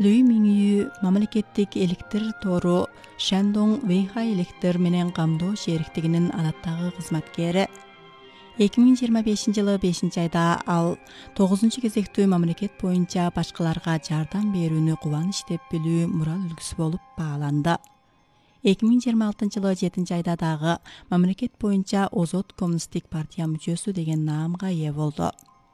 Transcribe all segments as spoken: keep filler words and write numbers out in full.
Лүй Мингүү мамлекеттик электр тору Шандong Вэйхай электр менен камдоо шериктигинин адаттагы кызматкери. эки миң жыйырма бешинчи жылы бешинчи айда ал тогузунчу кезектүү мамлекет боюнча башкаларга жардам берүүнү кубаныч деп билүү мурал үлгүсү болуп бааланды. эки миң жыйырма алтынчы жылы жетинчи айда дагы мамлекет боюнча Озот коммунисттик партия мүчөсү деген наамга ээ болду.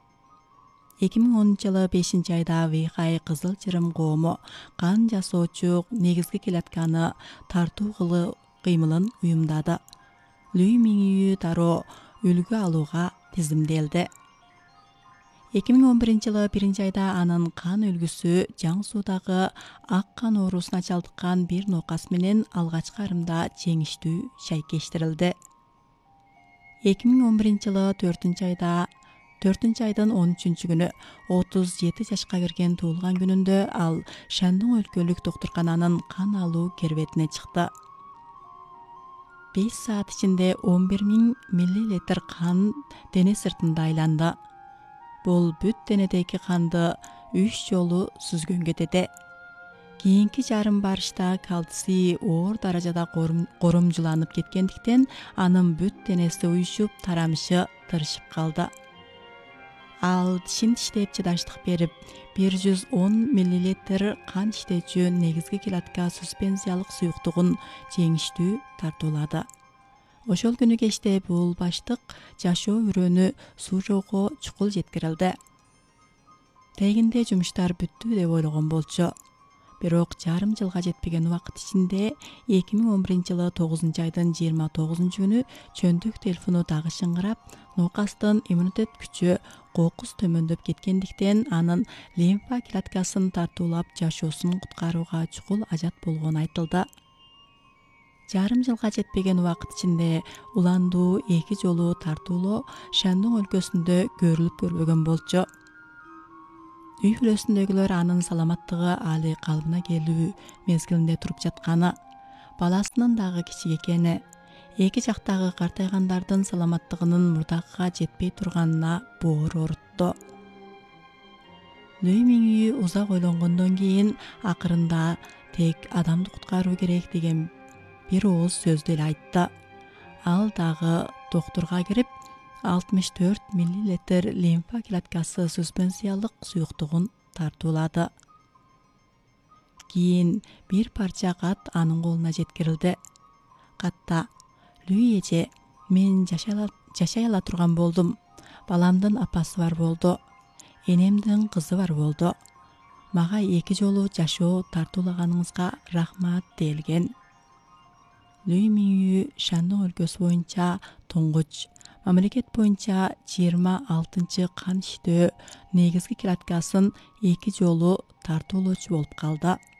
эки миң онунчу жылы бешинчи айда Вэйхай Кызыл Чырым коому кан жасоочу негизги клетканы тартуу кылуу кыймылын уюмдады. Лүй Мингүү дароо үлгү алууга тизимделди. эки миң он биринчи жылы биринчи айда анын кан үлгүсү Жаң Суудагы ак кан оорусуна чалдыккан бир нокас менен алгачкы арымда жеңиштүү шайкештирилди. эки миң он биринчи жылы төртүнчү айда төртүнчү айдын он үчүнчү күнү отуз жети жашка кирген туулган күнүндө ал Шандong өлкөлүк доктуркананын кан алуу кербетине чыкты. беш саат ичинде он бир миң миллилитр кан дене сыртында айланды. Бул бүт денедеги канды үч жолу сүзгөнгө теде. Кийинки жарым барышта кальций оор даражада коромжуланып кеткендиктен анын бүт денеси уюшуп, тарамышы тырышып калды. Ал тишин тиштеп чыдаштык берип, бир жүз он миллилитр кан иштечү негизги клетка суспензиялык суюктугун жеңиштүү тартуулады. Ошол күнү кечте бул баштык жашоо үрөөнү Сужоого чукул жеткирилди. Тегинде жумуштар бүттү деп ойлогон болчу. Бирок жарым жылга жетпеген убакыт ичинде эки миң он биринчи жылы тогузунчу айдын жыйырма тогузунчу күнү чөндүк телефону дагы шыңгырап, нокастын иммунитет күчү кокус төмөндөп кеткендиктен анын лимфа клеткасын тартуулап жашоосун куткарууга чукул ажат болгону айтылды. Жарым жылга жетпеген убакыт ичинде уландуу эки жолу тартуулоо Шандong өлкөсүндө көрүлүп көрбөгөн болчу. Үй бүлөсүндөгүлөр анын саламаттыгы али калыбына келүү мезгилинде туруп жатканы, баласынын дагы кичик экени, эки жактагы картайгандардын саламаттыгынын мурдакыга жетпей турганына боор орутту. Лүй Мингүү узак ойлонгондон кийин акырында тек адамды куткаруу керек деген бир ооз сөздү эле айтты. Ал дагы доктурга кирип, алтымыш төрт миллилитр лимфа клеткасы суспензиялык суюктугун тартуулады. Кийин бир парча кат анын колуна жеткирилди. Катта: "Лүй эже, мен жашай ала турган болдум. Баламдын апасы бар болду. Энемдин кызы бар болду. Мага эки жолу жашоо тартуулаганыңызга рахмат" делген. Лүй Мингүү Шандong өлкөсү боюнча туңгуч, мамлекет боюнча жыйырма алтынчы кан иштөө негизги клеткасын эки жолу тартуулоочу болуп калды.